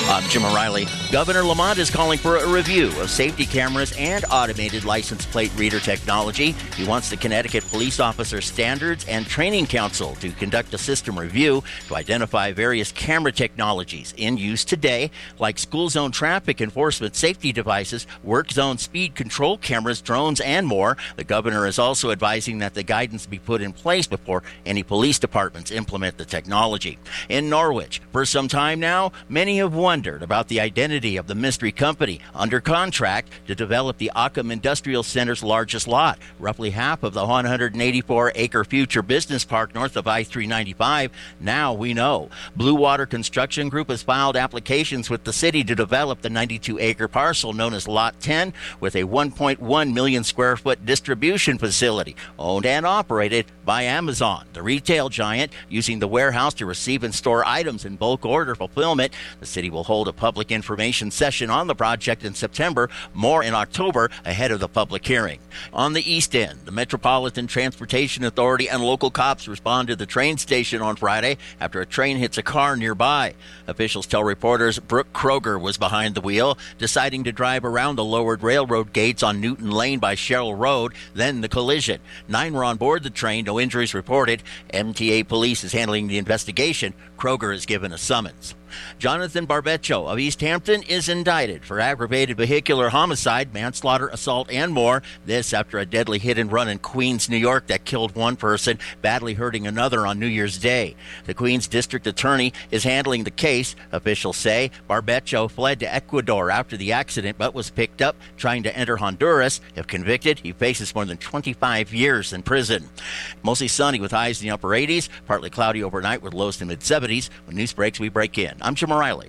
I'm Jim O'Reilly. Governor Lamont is calling for a review of safety cameras and automated license plate reader technology. He wants the Connecticut Police Officer Standards and Training Council to conduct a system review to identify various camera technologies in use today, like school zone traffic enforcement safety devices, work zone speed control cameras, drones, and more. The governor is also advising that the guidance be put in place before any police departments implement the technology. In Norwich, for some time now, many have wondered about the identity of the mystery company under contract to develop the Ockham Industrial Center's largest lot, roughly half of the 184-acre future business park north of I-395. Now we know. Blue Water Construction Group has filed applications with the city to develop the 92-acre parcel known as Lot 10 with a 1.1 million square foot distribution facility owned and operated by Amazon, the retail giant, using the warehouse to receive and store items in bulk order fulfillment. The city will hold a public information session on the project in September, more in October, ahead of the public hearing. On the East End, the Metropolitan Transportation Authority and local cops responded to the train station on Friday after a train hits a car nearby. Officials tell reporters Brooke Kroger was behind the wheel, deciding to drive around the lowered railroad gates on Newton Lane by Sherrill Road, then the collision. 9 were on board the train, no injuries reported. MTA police is handling the investigation. Kroger is given a summons. Jonathan Barbeccio of East Hampton is indicted for aggravated vehicular homicide, manslaughter, assault, and more. This after a deadly hit-and-run in Queens, New York that killed one person, badly hurting another on New Year's Day. The Queens District Attorney is handling the case. Officials say Barbeccio fled to Ecuador after the accident but was picked up trying to enter Honduras. If convicted, he faces more than 25 years in prison. Mostly sunny with highs in the upper 80s, partly cloudy overnight with lows to mid-70s. When news breaks, we break in. I'm Jim O'Reilly.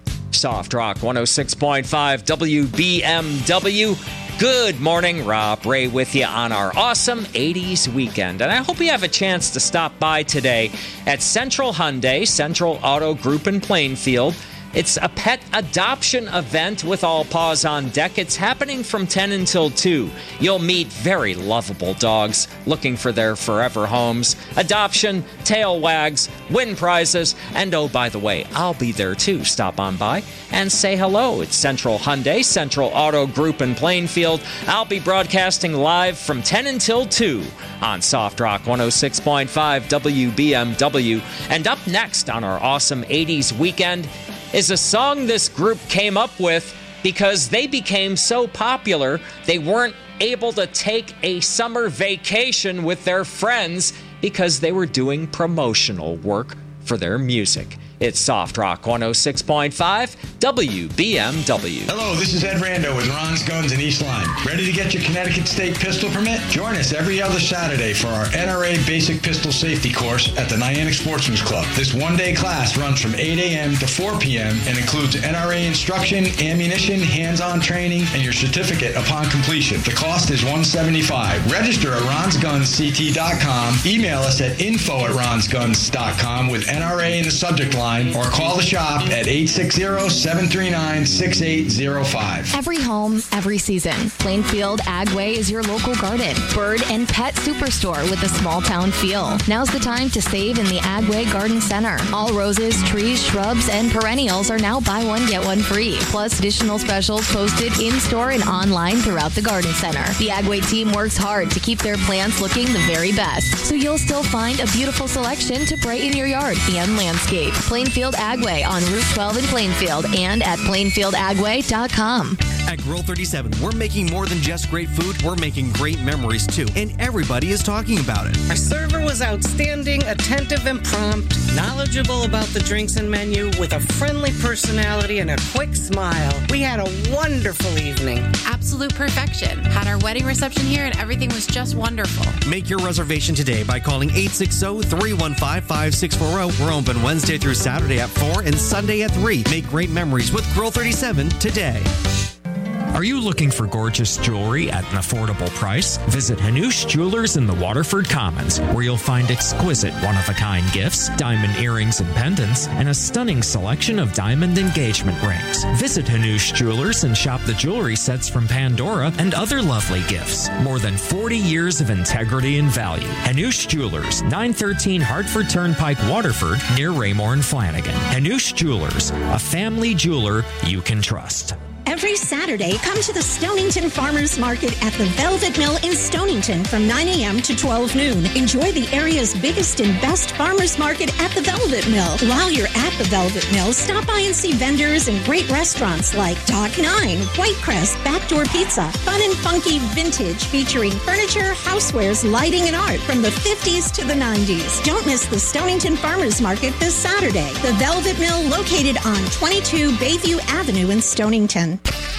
Soft Rock 106.5 WBMW. Good morning, Rob Ray with you on our awesome 80s weekend. And I hope you have a chance to stop by today at Central Hyundai, Central Auto Group in Plainfield. It's a pet adoption event with all paws on deck. It's happening from 10 until 2. You'll meet very lovable dogs looking for their forever homes. Adoption, tail wags, win prizes, and oh, by the way, I'll be there too. Stop on by and say hello. It's Central Hyundai, Central Auto Group in Plainfield. I'll be broadcasting live from 10 until 2 on Soft Rock 106.5 WBMW. And up next on our awesome 80s weekend is a song this group came up with because they became so popular they weren't able to take a summer vacation with their friends because they were doing promotional work for their music. It's Soft Rock 106.5 WBMW. Hello, this is Ed Rando with Ron's Guns in East Lyme. Ready to get your Connecticut State pistol permit? Join us every other Saturday for our NRA Basic Pistol Safety course at the Niantic Sportsman's Club. This one-day class runs from 8 a.m. to 4 p.m. and includes NRA instruction, ammunition, hands-on training, and your certificate upon completion. The cost is $175. Register at ronsgunsct.com. Email us at info@ronsguns.com with NRA in the subject line, or call the shop at 860-739-6805. Every home, every season. Plainfield Agway is your local garden, bird, and pet superstore with a small town feel. Now's the time to save in the Agway Garden Center. All roses, trees, shrubs, and perennials are now buy one, get one free. Plus additional specials posted in-store and online throughout the garden center. The Agway team works hard to keep their plants looking the very best, so you'll still find a beautiful selection to brighten your yard and landscape. Plainfield Agway on Route 12 in Plainfield and at plainfieldagway.com. At Grill 37, we're making more than just great food, we're making great memories too, and everybody is talking about it. Our server was outstanding, attentive and prompt, knowledgeable about the drinks and menu, with a friendly personality and a quick smile. We had a wonderful evening. Absolute perfection. Had our wedding reception here and everything was just wonderful. Make your reservation today by calling 860-315-5640. We're open Wednesday through Saturday at 4 and Sunday at 3. Make great memories with Grill 37 today. Are you looking for gorgeous jewelry at an affordable price? Visit Hanush Jewelers in the Waterford Commons, where you'll find exquisite one-of-a-kind gifts, diamond earrings and pendants, and a stunning selection of diamond engagement rings. Visit Hanush Jewelers and shop the jewelry sets from Pandora and other lovely gifts. More than 40 years of integrity and value. Hanush Jewelers, 913 Hartford Turnpike, Waterford, near Raymore and Flanagan. Hanush Jewelers, a family jeweler you can trust. Every Saturday, come to the Stonington Farmers Market at the Velvet Mill in Stonington from 9 a.m. to 12 noon. Enjoy the area's biggest and best farmers market at the Velvet Mill. While you're at the Velvet Mill, stop by and see vendors and great restaurants like Dock 9, Whitecrest, Backdoor Pizza, fun and funky vintage featuring furniture, housewares, lighting, and art from the 50s to the 90s. Don't miss the Stonington Farmers Market this Saturday. The Velvet Mill, located on 22 Bayview Avenue in Stonington.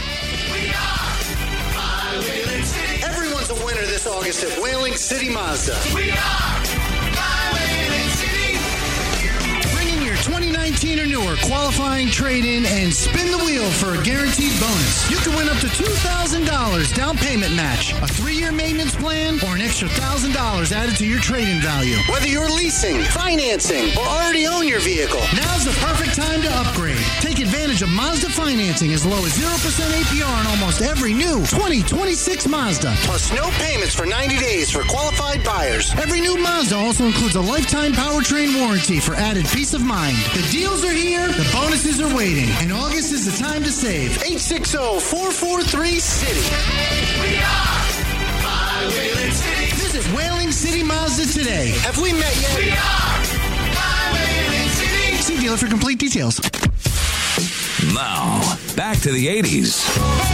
Everyone's a winner this August at Whaling City Mazda. We are Whaling City. Bring in your 2019 or newer qualifying trade-in and spin the wheel for a guaranteed bonus. You can win up to $2,000 down payment match, a 3-year maintenance plan, or an extra $1,000 added to your trade-in value. Whether you're leasing, financing, or already own your vehicle, now's the perfect time to upgrade. Take advantage of Mazda financing as low as 0% APR on almost every new 2026 Mazda. Plus no payments for 90 days for qualified buyers. Every new Mazda also includes a lifetime powertrain warranty for added peace of mind. The deals are here, the bonuses are waiting, and August is the time to save. 860-443-CITY. We are Whaling City. Visit Whaling City Mazda today. Have we met yet? We are Whaling City. See dealer for complete details. Now, back to the 80s.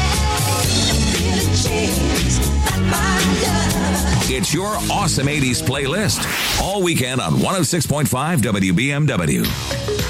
It's your awesome 80s playlist all weekend on 106.5 WBMW.